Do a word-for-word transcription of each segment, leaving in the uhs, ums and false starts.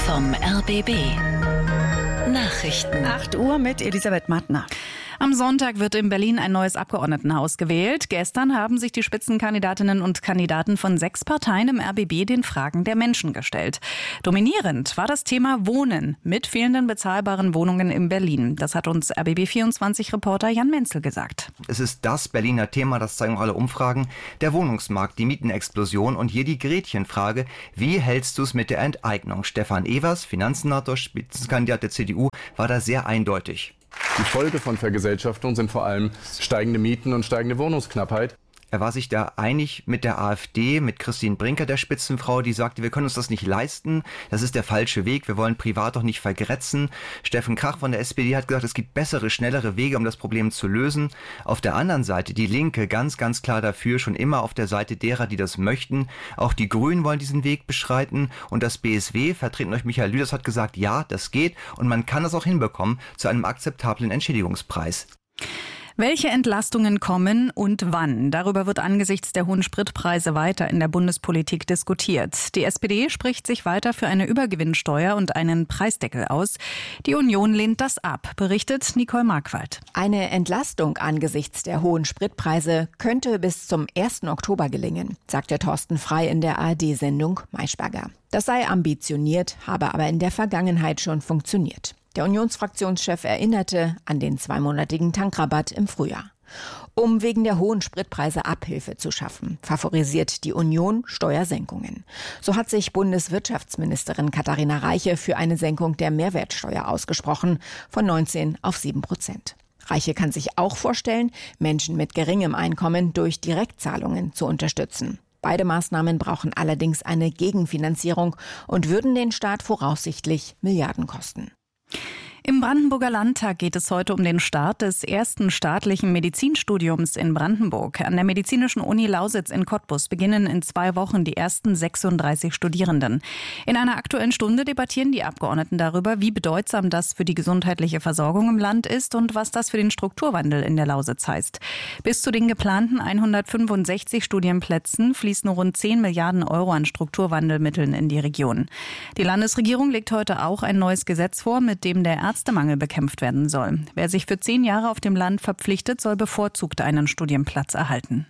vom R B B. Nachrichten. acht Uhr mit Elisabeth Mattner. Am Sonntag wird in Berlin ein neues Abgeordnetenhaus gewählt. Gestern haben sich die Spitzenkandidatinnen und Kandidaten von sechs Parteien im R B B den Fragen der Menschen gestellt. Dominierend war das Thema Wohnen mit fehlenden bezahlbaren Wohnungen in Berlin. Das hat uns R B B vierundzwanzig-Reporter Jan Menzel gesagt. Es ist das Berliner Thema, das zeigen auch alle Umfragen. Der Wohnungsmarkt, die Mietenexplosion und hier die Gretchenfrage. Wie hältst du es mit der Enteignung? Stefan Evers, Finanzsenator, Spitzenkandidat der C D U, war da sehr eindeutig. Die Folge von Vergesellschaftung sind vor allem steigende Mieten und steigende Wohnungsknappheit. Er war sich da einig mit der AfD, mit Christine Brinker, der Spitzenfrau, die sagte, wir können uns das nicht leisten, das ist der falsche Weg, wir wollen privat doch nicht vergrätzen. Steffen Krach von der S P D hat gesagt, es gibt bessere, schnellere Wege, um das Problem zu lösen. Auf der anderen Seite die Linke ganz, ganz klar dafür, schon immer auf der Seite derer, die das möchten. Auch die Grünen wollen diesen Weg beschreiten und das B S W, vertreten durch Michael Lüders, hat gesagt, ja, das geht und man kann das auch hinbekommen zu einem akzeptablen Entschädigungspreis. Welche Entlastungen kommen und wann? Darüber wird angesichts der hohen Spritpreise weiter in der Bundespolitik diskutiert. Die S P D spricht sich weiter für eine Übergewinnsteuer und einen Preisdeckel aus. Die Union lehnt das ab, berichtet Nicole Markwald. Eine Entlastung angesichts der hohen Spritpreise könnte bis zum ersten Oktober gelingen, sagte Thorsten Frey in der A R D-Sendung Maischberger. Das sei ambitioniert, habe aber in der Vergangenheit schon funktioniert. Der Unionsfraktionschef erinnerte an den zweimonatigen Tankrabatt im Frühjahr. Um wegen der hohen Spritpreise Abhilfe zu schaffen, favorisiert die Union Steuersenkungen. So hat sich Bundeswirtschaftsministerin Katharina Reiche für eine Senkung der Mehrwertsteuer ausgesprochen, von neunzehn auf sieben Prozent. Reiche kann sich auch vorstellen, Menschen mit geringem Einkommen durch Direktzahlungen zu unterstützen. Beide Maßnahmen brauchen allerdings eine Gegenfinanzierung und würden den Staat voraussichtlich Milliarden kosten. Im Brandenburger Landtag geht es heute um den Start des ersten staatlichen Medizinstudiums in Brandenburg. An der Medizinischen Uni Lausitz in Cottbus beginnen in zwei Wochen die ersten sechsunddreißig Studierenden. In einer Aktuellen Stunde debattieren die Abgeordneten darüber, wie bedeutsam das für die gesundheitliche Versorgung im Land ist und was das für den Strukturwandel in der Lausitz heißt. Bis zu den geplanten hundertfünfundsechzig Studienplätzen fließen rund zehn Milliarden Euro an Strukturwandelmitteln in die Region. Die Landesregierung legt heute auch ein neues Gesetz vor, mit dem der Ärztemangel bekämpft werden soll. Wer sich für zehn Jahre auf dem Land verpflichtet, soll bevorzugt einen Studienplatz erhalten.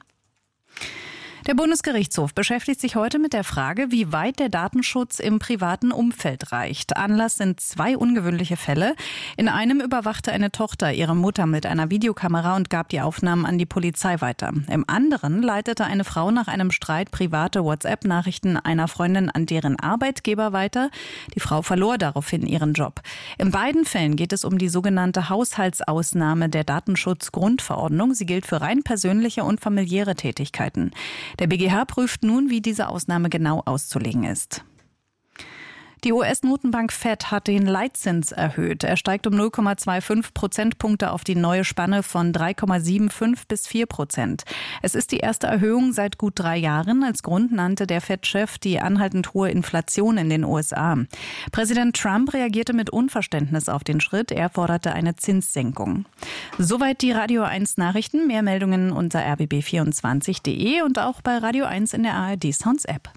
Der Bundesgerichtshof beschäftigt sich heute mit der Frage, wie weit der Datenschutz im privaten Umfeld reicht. Anlass sind zwei ungewöhnliche Fälle. In einem überwachte eine Tochter ihre Mutter mit einer Videokamera und gab die Aufnahmen an die Polizei weiter. Im anderen leitete eine Frau nach einem Streit private WhatsApp-Nachrichten einer Freundin an deren Arbeitgeber weiter. Die Frau verlor daraufhin ihren Job. In beiden Fällen geht es um die sogenannte Haushaltsausnahme der Datenschutzgrundverordnung. Sie gilt für rein persönliche und familiäre Tätigkeiten. Der B G H prüft nun, wie diese Ausnahme genau auszulegen ist. Die U S-Notenbank Fed hat den Leitzins erhöht. Er steigt um null Komma fünfundzwanzig Prozentpunkte auf die neue Spanne von drei Komma fünfundsiebzig bis vier Prozent. Es ist die erste Erhöhung seit gut drei Jahren. Als Grund nannte der Fed-Chef die anhaltend hohe Inflation in den U S A. Präsident Trump reagierte mit Unverständnis auf den Schritt. Er forderte eine Zinssenkung. Soweit die Radio eins Nachrichten. Mehr Meldungen unter r b b vierundzwanzig punkt d e und auch bei Radio eins in der A R D Sounds App.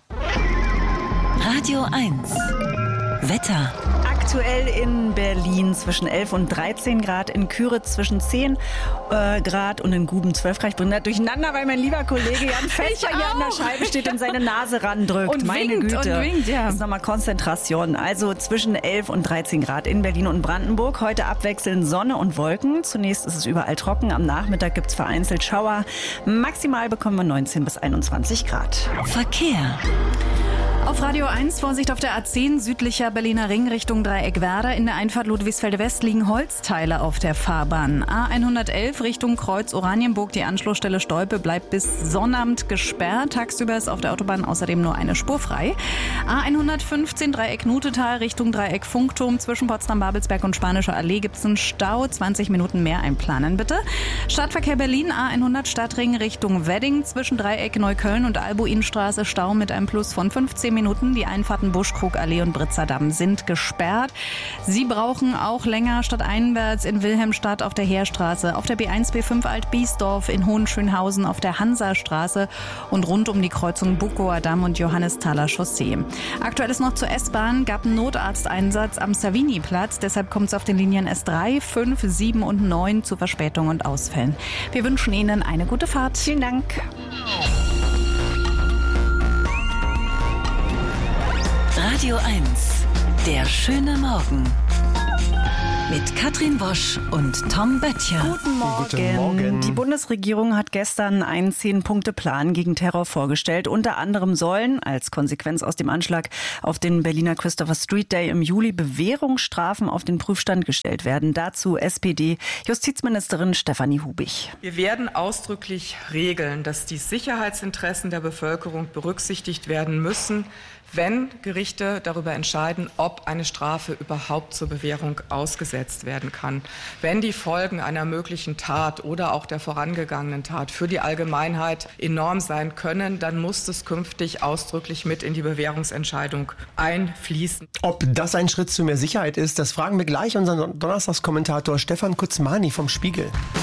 Radio eins. Wetter. Aktuell in Berlin zwischen elf und dreizehn Grad, in Küritz zwischen zehn äh, Grad und in Guben zwölf Grad. Ich bringe das durcheinander, weil mein lieber Kollege Jan Fester hier an der Scheibe steht und seine Nase randrückt. Und Meine winkt Güte. und winkt, ja. Das ist nochmal Konzentration. Also zwischen elf und dreizehn Grad in Berlin und Brandenburg. Heute abwechselnd Sonne und Wolken. Zunächst ist es überall trocken. Am Nachmittag gibt es vereinzelt Schauer. Maximal bekommen wir neunzehn bis einundzwanzig Grad. Verkehr. Auf Radio eins Vorsicht auf der A zehn südlicher Berliner Ring Richtung Dreieck-Werder. In der Einfahrt Ludwigsfelde West liegen Holzteile auf der Fahrbahn. A hundertelf Richtung Kreuz Oranienburg. Die Anschlussstelle Stolpe bleibt bis Sonnabend gesperrt. Tagsüber ist auf der Autobahn außerdem nur eine Spur frei. A hundertfünfzehn Dreieck Nutetal Richtung Dreieck Funkturm. Zwischen Potsdam-Babelsberg und Spanische Allee gibt es einen Stau. zwanzig Minuten mehr einplanen bitte. Stadtverkehr Berlin A hundert Stadtring Richtung Wedding. Zwischen Dreieck Neukölln und Albuinstraße Stau mit einem Plus von fünfzehn zehn Minuten. Die Einfahrten Buschkrugallee und Britzer Damm sind gesperrt. Sie brauchen auch länger stadteinwärts in Wilhelmstadt auf der Heerstraße, auf der B eins B fünf Alt-Biesdorf, in Hohenschönhausen auf der Hansastraße und rund um die Kreuzung Buckower Damm und Johannesthaler Chaussee. Aktuell ist noch zur S-Bahn, gab einen Notarzteinsatz am Savini-Platz. Deshalb kommt es auf den Linien S drei, fünf, sieben und neun zu Verspätungen und Ausfällen. Wir wünschen Ihnen eine gute Fahrt. Vielen Dank. Radio eins, der schöne Morgen. Mit Katrin Wosch und Tom Böttcher. Guten Morgen. Guten Morgen. Die Bundesregierung hat gestern einen Zehn-Punkte-Plan gegen Terror vorgestellt. Unter anderem sollen als Konsequenz aus dem Anschlag auf den Berliner Christopher Street Day im Juli Bewährungsstrafen auf den Prüfstand gestellt werden. Dazu S P D-Justizministerin Stefanie Hubig. Wir werden ausdrücklich regeln, dass die Sicherheitsinteressen der Bevölkerung berücksichtigt werden müssen, wenn Gerichte darüber entscheiden, ob eine Strafe überhaupt zur Bewährung ausgesetzt werden kann. Wenn die Folgen einer möglichen Tat oder auch der vorangegangenen Tat für die Allgemeinheit enorm sein können, dann muss es künftig ausdrücklich mit in die Bewährungsentscheidung einfließen. Ob das ein Schritt zu mehr Sicherheit ist, das fragen wir gleich unseren Donnerstagskommentator Stefan Kutzmani vom Spiegel.